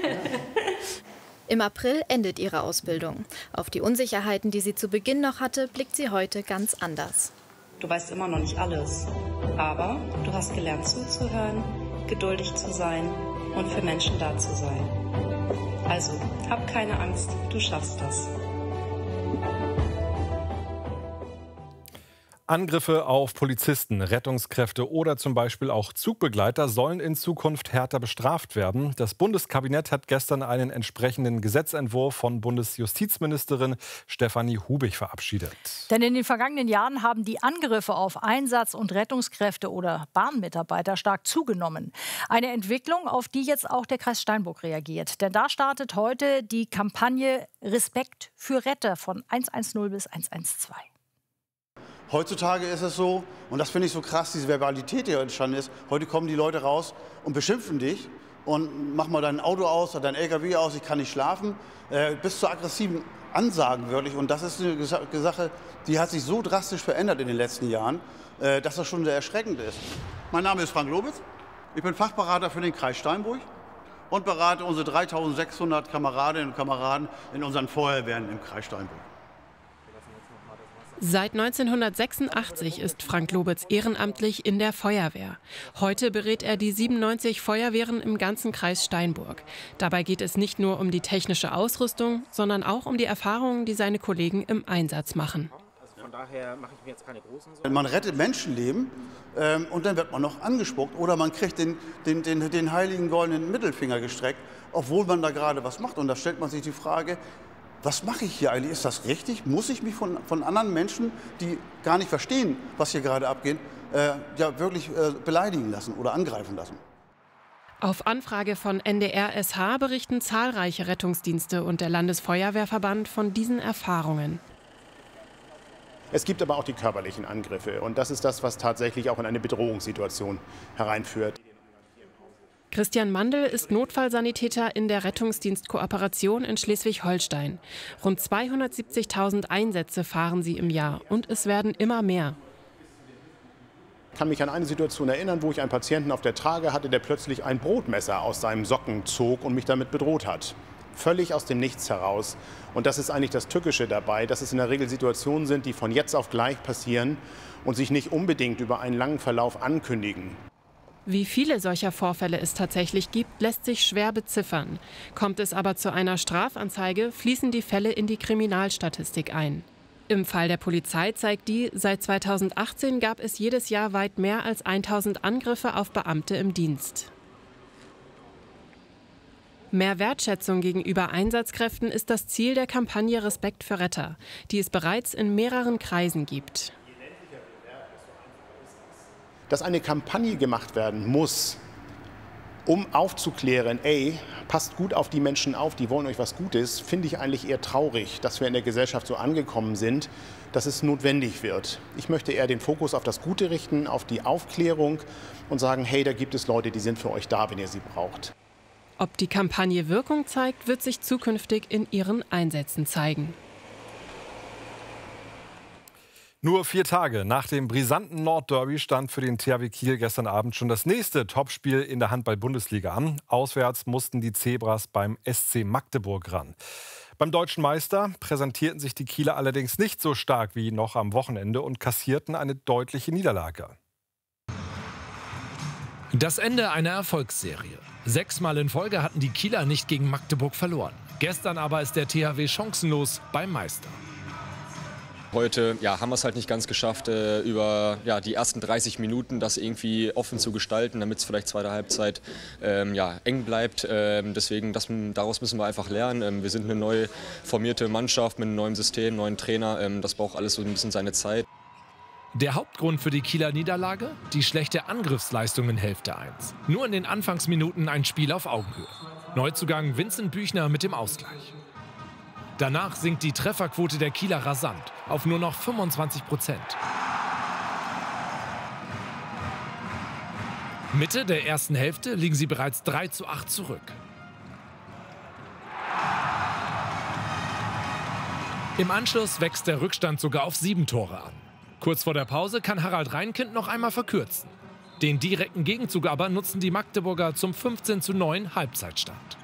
Im April endet ihre Ausbildung. Auf die Unsicherheiten, die sie zu Beginn noch hatte, blickt sie heute ganz anders. Du weißt immer noch nicht alles, aber du hast gelernt zuzuhören, geduldig zu sein und für Menschen da zu sein. Also, hab keine Angst, du schaffst das. Angriffe auf Polizisten, Rettungskräfte oder zum Beispiel auch Zugbegleiter sollen in Zukunft härter bestraft werden. Das Bundeskabinett hat gestern einen entsprechenden Gesetzentwurf von Bundesjustizministerin Stefanie Hubig verabschiedet. Denn in den vergangenen Jahren haben die Angriffe auf Einsatz- und Rettungskräfte oder Bahnmitarbeiter stark zugenommen. Eine Entwicklung, auf die jetzt auch der Kreis Steinburg reagiert. Denn da startet heute die Kampagne Respekt für Retter von 110 bis 112. Heutzutage ist es so, und das finde ich so krass, diese Verbalität, die entstanden ist, heute kommen die Leute raus und beschimpfen dich und mach mal dein Auto aus oder dein LKW aus, ich kann nicht schlafen, bis zu aggressiven Ansagen wirklich. Und das ist eine Sache, die hat sich so drastisch verändert in den letzten Jahren, dass das schon sehr erschreckend ist. Mein Name ist Frank Lobitz, ich bin Fachberater für den Kreis Steinburg und berate unsere 3600 Kameradinnen und Kameraden in unseren Feuerwehren im Kreis Steinburg. Seit 1986 ist Frank Lobitz ehrenamtlich in der Feuerwehr. Heute berät er die 97 Feuerwehren im ganzen Kreis Steinburg. Dabei geht es nicht nur um die technische Ausrüstung, sondern auch um die Erfahrungen, die seine Kollegen im Einsatz machen. Also von daher mache ich mir jetzt keine großen Sorgen. Man rettet Menschenleben und dann wird man noch angespuckt oder man kriegt den heiligen goldenen Mittelfinger gestreckt, obwohl man da gerade was macht. Und da stellt man sich die Frage, was mache ich hier eigentlich? Ist das richtig? Muss ich mich von anderen Menschen, die gar nicht verstehen, was hier gerade abgeht, ja wirklich beleidigen lassen oder angreifen lassen? Auf Anfrage von NDR/SH berichten zahlreiche Rettungsdienste und der Landesfeuerwehrverband von diesen Erfahrungen. Es gibt aber auch die körperlichen Angriffe und das ist das, was tatsächlich auch in eine Bedrohungssituation hereinführt. Christian Mandl ist Notfallsanitäter in der Rettungsdienstkooperation in Schleswig-Holstein. Rund 270.000 Einsätze fahren sie im Jahr und es werden immer mehr. Ich kann mich an eine Situation erinnern, wo ich einen Patienten auf der Trage hatte, der plötzlich ein Brotmesser aus seinem Socken zog und mich damit bedroht hat. Völlig aus dem Nichts heraus. Und das ist eigentlich das Tückische dabei, dass es in der Regel Situationen sind, die von jetzt auf gleich passieren und sich nicht unbedingt über einen langen Verlauf ankündigen. Wie viele solcher Vorfälle es tatsächlich gibt, lässt sich schwer beziffern. Kommt es aber zu einer Strafanzeige, fließen die Fälle in die Kriminalstatistik ein. Im Fall der Polizei zeigt die, seit 2018 gab es jedes Jahr weit mehr als 1000 Angriffe auf Beamte im Dienst. Mehr Wertschätzung gegenüber Einsatzkräften ist das Ziel der Kampagne Respekt für Retter, die es bereits in mehreren Kreisen gibt. Dass eine Kampagne gemacht werden muss, um aufzuklären, ey, passt gut auf die Menschen auf, die wollen euch was Gutes, finde ich eigentlich eher traurig, dass wir in der Gesellschaft so angekommen sind, dass es notwendig wird. Ich möchte eher den Fokus auf das Gute richten, auf die Aufklärung und sagen, hey, da gibt es Leute, die sind für euch da, wenn ihr sie braucht. Ob die Kampagne Wirkung zeigt, wird sich zukünftig in ihren Einsätzen zeigen. Nur 4 Tage nach dem brisanten Nordderby stand für den THW Kiel gestern Abend schon das nächste Topspiel in der Handball-Bundesliga an. Auswärts mussten die Zebras beim SC Magdeburg ran. Beim deutschen Meister präsentierten sich die Kieler allerdings nicht so stark wie noch am Wochenende und kassierten eine deutliche Niederlage. Das Ende einer Erfolgsserie. 6-mal in Folge hatten die Kieler nicht gegen Magdeburg verloren. Gestern aber ist der THW chancenlos beim Meister. Heute haben wir es halt nicht ganz geschafft, über die ersten 30 Minuten das irgendwie offen zu gestalten, damit es vielleicht zweite Halbzeit eng bleibt. Deswegen, daraus müssen wir einfach lernen. Wir sind eine neu formierte Mannschaft mit einem neuen System, neuen Trainer. Das braucht alles so ein bisschen seine Zeit. Der Hauptgrund für die Kieler Niederlage? Die schlechte Angriffsleistung in Hälfte 1. Nur in den Anfangsminuten ein Spiel auf Augenhöhe. Neuzugang Vincent Büchner mit dem Ausgleich. Danach sinkt die Trefferquote der Kieler rasant auf nur noch 25%. Mitte der ersten Hälfte liegen sie bereits 3:8 zurück. Im Anschluss wächst der Rückstand sogar auf 7 Tore an. Kurz vor der Pause kann Harald Reinkind noch einmal verkürzen. Den direkten Gegenzug aber nutzen die Magdeburger zum 15:9 Halbzeitstand.